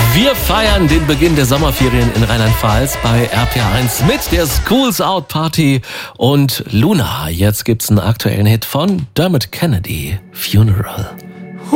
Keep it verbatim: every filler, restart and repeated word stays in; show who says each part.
Speaker 1: Wir feiern den Beginn der Sommerferien in Rheinland-Pfalz bei R P R eins mit der Schools Out Party und Luna. Jetzt gibt's einen aktuellen Hit von Dermot Kennedy, Funeral.